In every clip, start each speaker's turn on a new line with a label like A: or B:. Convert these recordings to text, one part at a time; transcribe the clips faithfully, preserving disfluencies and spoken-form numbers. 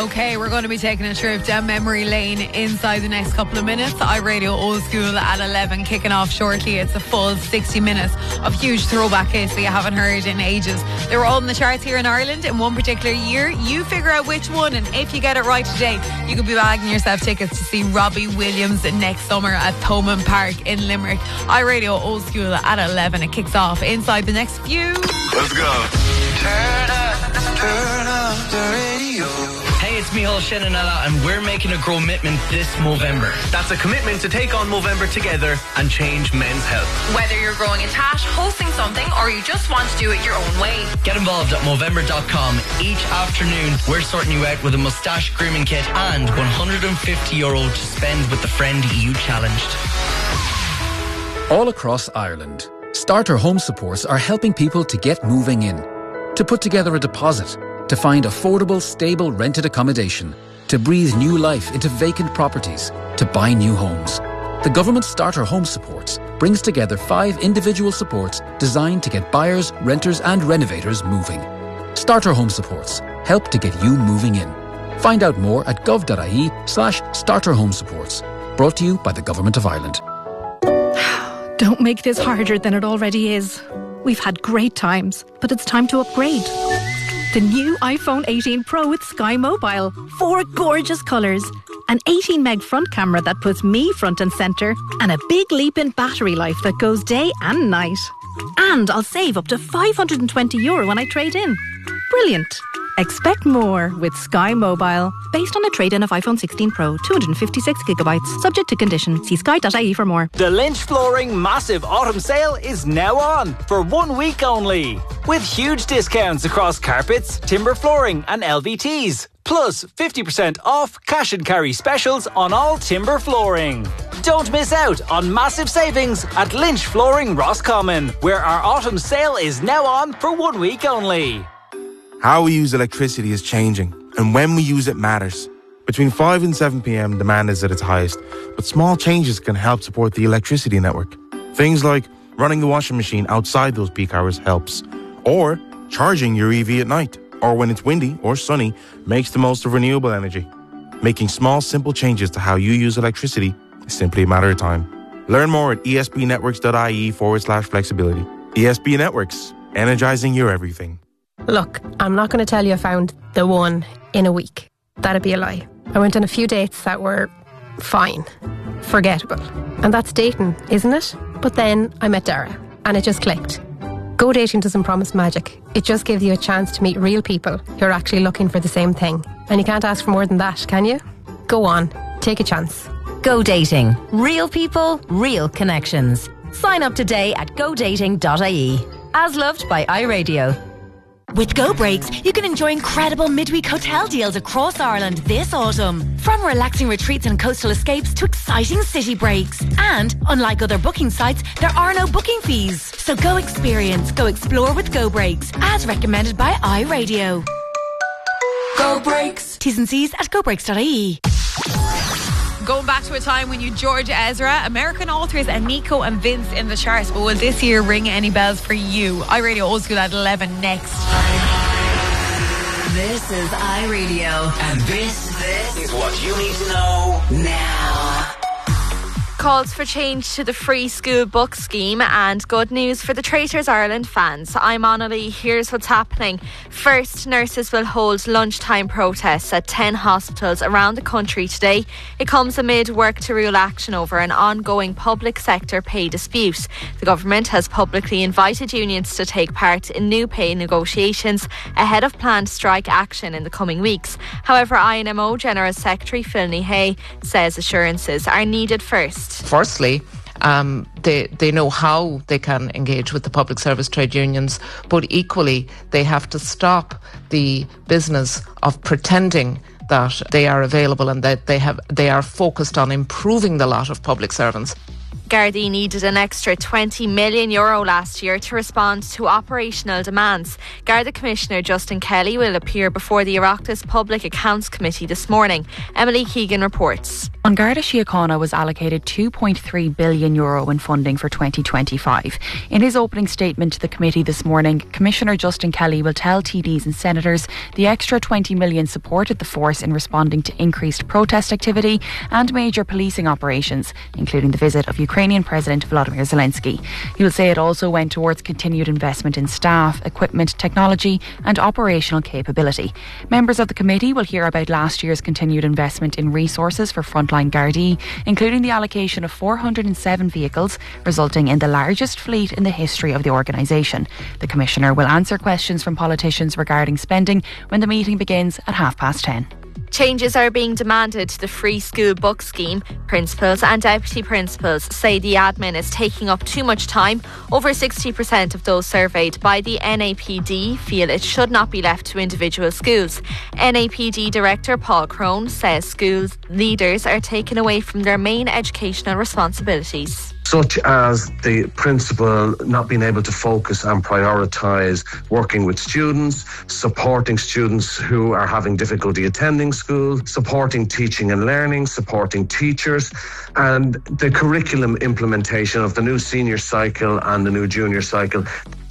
A: Okay, we're going to be taking a trip down memory lane inside the next couple of minutes. iRadio Old School at eleven, kicking off shortly. It's a full sixty minutes of huge throwback hits that you haven't heard in ages. They were all in the charts here in Ireland in one particular year. You figure out which one, and if you get it right today, you could be bagging yourself tickets to see Robbie Williams next summer at Thomond Park in Limerick. iRadio Old School at eleven. It kicks off inside the next few.
B: Let's go.
C: Turn up, turn up the radio.
D: Hey, it's Micheál Shinanella, and we're making a commitment this Movember.
B: That's a commitment to take on Movember together and change men's health.
E: Whether you're growing a tash, hosting something, or you just want to do it your own way.
D: Get involved at Movember dot com. Each afternoon, we're sorting you out with a moustache grooming kit and one hundred fifty euro to spend with the friend you challenged.
F: All across Ireland, Starter Home Supports are helping people to get moving in, to put together a deposit, to find affordable, stable rented accommodation, to breathe new life into vacant properties, to buy new homes. The government Starter Home Supports brings together five individual supports designed to get buyers, renters and renovators moving. Starter Home Supports help to get you moving in. Find out more at gov.ie slash starter home supports. Brought to you by the Government of Ireland.
G: Don't make this harder than it already is. We've had great times, but it's time to upgrade. The new iPhone eighteen Pro with Sky Mobile. Four gorgeous colours. An eighteen meg front camera that puts me front and centre. And a big leap in battery life that goes day and night. And I'll save up to five hundred twenty euro when I trade in. Brilliant. Expect more with Sky Mobile. Based on a trade-in of iPhone sixteen Pro, two hundred fifty-six gigabytes. Subject to condition. See sky dot I E for more.
H: The Lynch Flooring Massive Autumn Sale is now on for one week only. With huge discounts across carpets, timber flooring and L V Ts. Plus fifty percent off cash and carry specials on all timber flooring. Don't miss out on massive savings at Lynch Flooring Roscommon, where our autumn sale is now on for one week only.
I: How we use electricity is changing, and when we use it matters. Between five and seven p.m, demand is at its highest, but small changes can help support the electricity network. Things like running the washing machine outside those peak hours helps, or charging your E V at night, or when it's windy or sunny, makes the most of renewable energy. Making small, simple changes to how you use electricity is simply a matter of time. Learn more at esbnetworks.ie forward slash flexibility. E S B Networks, energizing your everything.
J: Look, I'm not going to tell you I found the one in a week. That'd be a lie. I went on a few dates that were fine, forgettable. And that's dating, isn't it? But then I met Dara, and it just clicked. Go dating doesn't promise magic. It just gives you a chance to meet real people who are actually looking for the same thing. And you can't ask for more than that, can you? Go on, take a chance.
K: Go dating. Real people, real connections. Sign up today at go dating dot I E. As loved by iRadio.
L: With Go Breaks, you can enjoy incredible midweek hotel deals across Ireland this autumn. From relaxing retreats and coastal escapes to exciting city breaks. And, unlike other booking sites, there are no booking fees. So go experience, go explore with Go Breaks, as recommended by iRadio. Go Breaks. T's and C's at go breaks dot I E.
A: Going back to a time when you Georgia Ezra, American authors and Nico and Vince in the charts. But will this year ring any bells for you? iRadio Old School at eleven next.
M: This is iRadio, and this, this is what you need to know now.
N: Calls for change to the free school book scheme and good news for the Traitors Ireland fans. I'm Annalie. Here's what's happening. First, nurses will hold lunchtime protests at ten hospitals around the country today. It comes amid work to rule action over an ongoing public sector pay dispute. The government has publicly invited unions to take part in new pay negotiations ahead of planned strike action in the coming weeks. However, I N M O General Secretary Phil Hay says assurances are needed first.
O: Firstly, um, they they know how they can engage with the public service trade unions, but equally they have to stop the business of pretending that they are available and that they have they are focused on improving the lot of public servants.
N: Gardaí needed an extra twenty million euro last year to respond to operational demands. Garda Commissioner Justin Kelly will appear before the Oireachtas Public Accounts Committee this morning. Emily Keegan reports.
P: An Garda Síochána was allocated two point three billion euro in funding for twenty twenty-five. In his opening statement to the committee this morning, Commissioner Justin Kelly will tell T Ds and senators the extra twenty million supported the force in responding to increased protest activity and major policing operations, including the visit of Ukrainian President Volodymyr Zelensky. He will say it also went towards continued investment in staff, equipment, technology and operational capability. Members of the committee will hear about last year's continued investment in resources for frontline Gardaí, including the allocation of four hundred seven vehicles, resulting in the largest fleet in the history of the organisation. The Commissioner will answer questions from politicians regarding spending when the meeting begins at half past ten.
N: Changes are being demanded to the free school book scheme. Principals and deputy principals say the admin is taking up too much time. Over sixty percent of those surveyed by the N A P D feel it should not be left to individual schools. N A P D Director Paul Crone says schools leaders are taken away from their main educational responsibilities,
Q: such as the principal not being able to focus and prioritise working with students, supporting students who are having difficulty attending school, supporting teaching and learning, supporting teachers, and the curriculum implementation of the new senior cycle and the new junior cycle.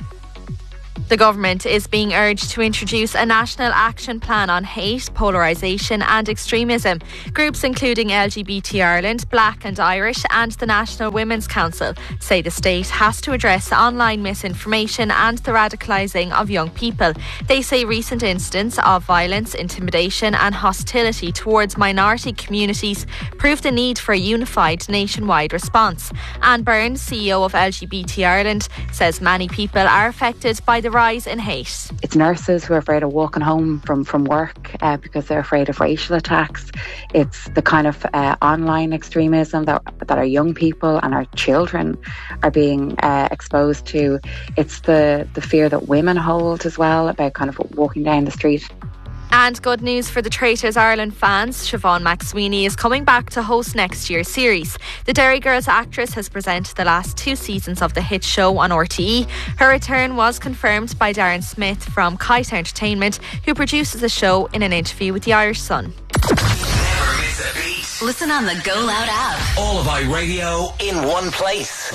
N: The government is being urged to introduce a national action plan on hate, polarisation and extremism. Groups including L G B T Ireland, Black and Irish and the National Women's Council say the state has to address online misinformation and the radicalising of young people. They say recent incidents of violence, intimidation and hostility towards minority communities prove the need for a unified nationwide response. Anne Byrne, C E O of L G B T Ireland, says many people are affected by the rise in hate.
R: It's nurses who are afraid of walking home from, from work uh, because they're afraid of racial attacks. It's the kind of uh, online extremism that, that our young people and our children are being uh, exposed to. It's the, the fear that women hold as well about kind of walking down the street.
N: And good news for the Traitors Ireland fans. Siobhan McSweeney is coming back to host next year's series. The Derry Girls actress has presented the last two seasons of the hit show on R T E. Her return was confirmed by Darren Smith from Kite Entertainment, who produces the show, in an interview with the Irish Sun.
M: Never miss a beat. Listen on the Go Loud app. All of iRadio in one place.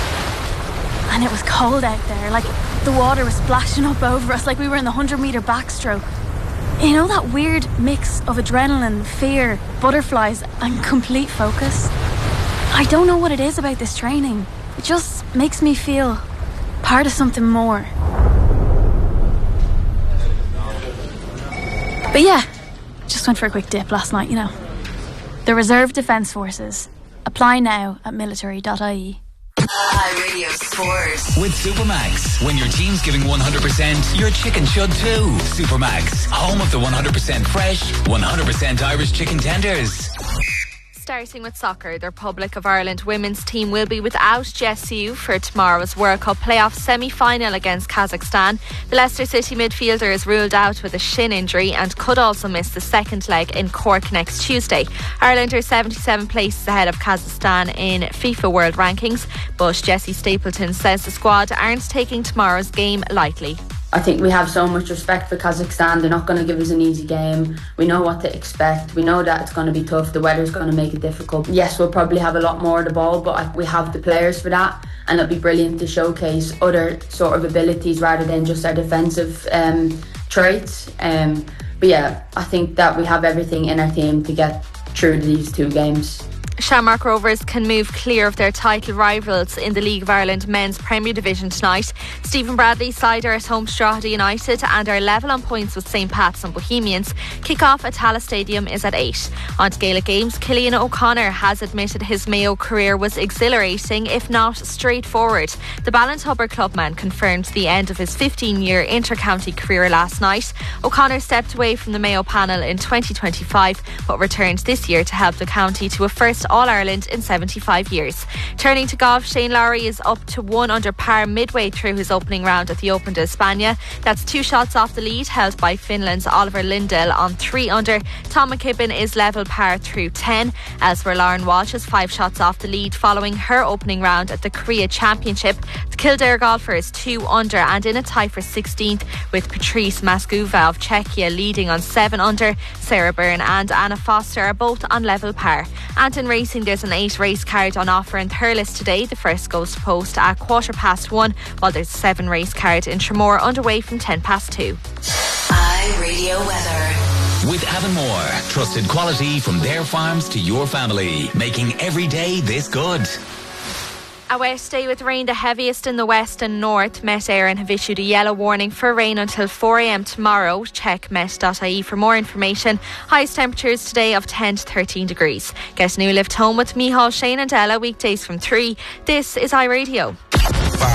S: And it was cold out there. Like, the water was splashing up over us like we were in the one hundred metre backstroke. You know, that weird mix of adrenaline, fear, butterflies and complete focus? I don't know what it is about this training. It just makes me feel part of something more. But yeah, just went for a quick dip last night, you know. The Reserve Defence Forces. Apply now at military dot I E.
M: iRadio Sport.
T: With Supermax. When your team's giving one hundred percent, your chicken should too. Supermax. Home of the one hundred percent fresh, one hundred percent Irish chicken tenders.
N: Starting with soccer, the Republic of Ireland women's team will be without Jess Yu for tomorrow's World Cup playoff semi-final against Kazakhstan. The Leicester City midfielder is ruled out with a shin injury and could also miss the second leg in Cork next Tuesday. Ireland are seventy-seven places ahead of Kazakhstan in FIFA World Rankings, but Jessie Stapleton says the squad aren't taking tomorrow's game lightly.
U: I think we have so much respect for Kazakhstan. They're not going to give us an easy game. We know what to expect. We know that it's going to be tough. The weather's going to make it difficult. Yes, we'll probably have a lot more of the ball, but we have the players for that, and it'll be brilliant to showcase other sort of abilities rather than just our defensive um, traits. Um, but yeah, I think that we have everything in our team to get through these two games.
N: Shamrock Rovers can move clear of their title rivals in the League of Ireland Men's Premier Division tonight. Stephen Bradley's side are at home Strahda United and are level on points with Saint Pat's and Bohemians. Kick-off at Tallaght Stadium is at eight. On to Gaelic Games, Cillian O'Connor has admitted his Mayo career was exhilarating, if not straightforward. The Ballintubber clubman confirmed the end of his fifteen-year inter-county career last night. O'Connor stepped away from the Mayo panel in twenty twenty-five but returned this year to help the county to a first All-Ireland in seventy-five years. Turning to golf, Shane Lowry is up to one under par midway through his opening round at the Open de España. That's two shots off the lead held by Finland's Oliver Lindell on three under. Tom McKibben is level par through ten. Elsewhere, Lauren Walsh is five shots off the lead following her opening round at the Korea Championship. The Kildare golfer is two under and in a tie for sixteenth, with Patrice Maskuva of Czechia leading on seven under. Sarah Byrne and Anna Foster are both on level par. And in racing, there's an eight race card on offer in Thurles today. The first goes to post at quarter past one, while there's a seven race card in Tramore underway from ten past two.
M: iRadio weather.
T: With Avonmore, trusted quality from their farms to your family, making every day this good.
N: A west day with rain, the heaviest in the west and north. Met Éireann have issued a yellow warning for rain until four a m tomorrow. Check met dot I E for more information. Highest temperatures today of ten to thirteen degrees. Get a new lift home with Micheál, Shane and Ella weekdays from three. This is iRadio.